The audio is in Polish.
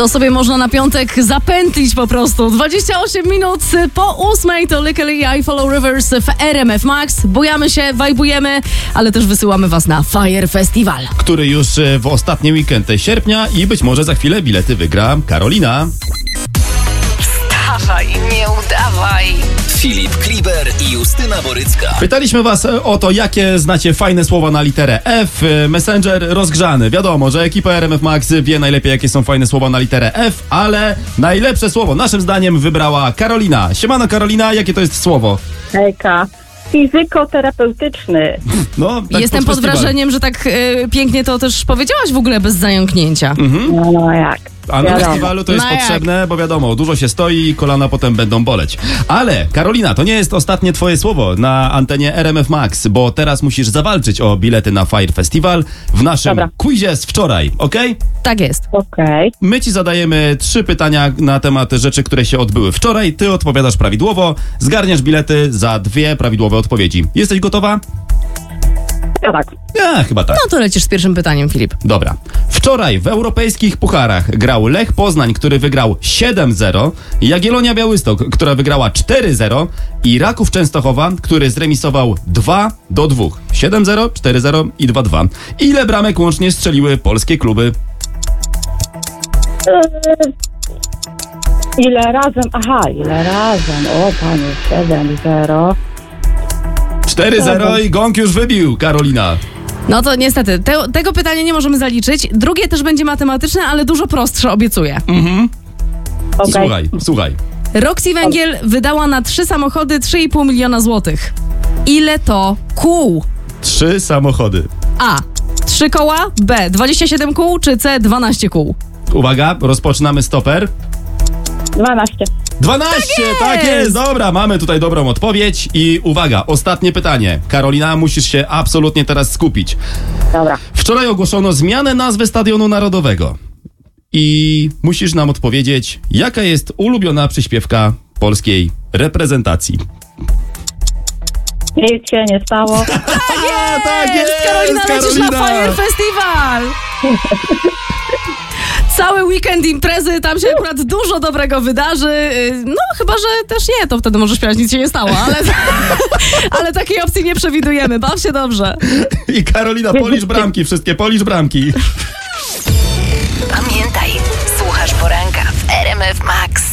To sobie można na piątek zapętlić po prostu. 28 minut po 8 to Lykke Li i Follow Rivers w RMF Max. Bujamy się, wajbujemy, ale też wysyłamy was na Fire Festival, który już w ostatni weekend sierpnia i być może za chwilę bilety wygra Karolina. Wstawaj, nie udawaj. Filip Kliber i Justyna Borycka. Pytaliśmy was o to, jakie znacie fajne słowa na literę F. Messenger rozgrzany. Wiadomo, że ekipa RMF Max wie najlepiej, jakie są fajne słowa na literę F, ale najlepsze słowo naszym zdaniem wybrała Karolina. Siemano Karolina, jakie to jest słowo? Hejka. Fizykoterapeutyczny. No, tak Jestem pod wrażeniem, że tak pięknie to też powiedziałaś w ogóle bez zająknięcia. No jak? A na Wiadomo. festiwalu to jest No jak? potrzebne, bo wiadomo, dużo się stoi i kolana potem będą boleć. Ale Karolina, to nie jest ostatnie twoje słowo na antenie RMF Max, bo teraz musisz zawalczyć o bilety na Fire Festival w naszym Dobra. quizie z wczoraj, okej? Tak jest. Okej. My ci zadajemy 3 pytania na temat rzeczy, które się odbyły wczoraj. Ty odpowiadasz prawidłowo, zgarniasz bilety za 2 prawidłowe odpowiedzi. Jesteś gotowa? Ja tak. Ja, chyba tak. No to lecisz z pierwszym pytaniem, Filip. Dobra. Wczoraj w europejskich pucharach grał Lech Poznań, który wygrał 7-0, Jagiellonia Białystok, która wygrała 4-0 i Raków Częstochowa, który zremisował 2-2. 7-0, 4-0 i 2-2. Ile bramek łącznie strzeliły polskie kluby? Ile razem? Aha, ile razem? O panie, 7-0. 4-0 i gong już wybił, Karolina. No to niestety, tego pytania nie możemy zaliczyć. Drugie też będzie matematyczne, ale dużo prostsze, obiecuję. Okej. Słuchaj. Roxy Węgiel wydała na 3 samochody 3,5 miliona złotych. Ile to kół? 3 samochody. A. 3 koła, B. 27 kół, czy C. 12 kół? Uwaga, rozpoczynamy stoper. 12. 12, tak jest! jest, dobra, mamy tutaj dobrą odpowiedź i uwaga, ostatnie pytanie. Karolina, musisz się absolutnie teraz skupić. Dobra. Wczoraj ogłoszono zmianę nazwy Stadionu Narodowego i musisz nam odpowiedzieć, jaka jest ulubiona przyśpiewka polskiej reprezentacji. Nic się nie stało. Tak jest, Karolina, lecisz na Fire Festival! Cały weekend imprezy, tam się akurat dużo dobrego wydarzy. No, chyba że też nie, to wtedy może śpiewać, nic się nie stało, ale takiej opcji nie przewidujemy. Baw się dobrze. I Karolina, policz bramki, wszystkie policz bramki. Pamiętaj, słuchasz poranka w RMF Max.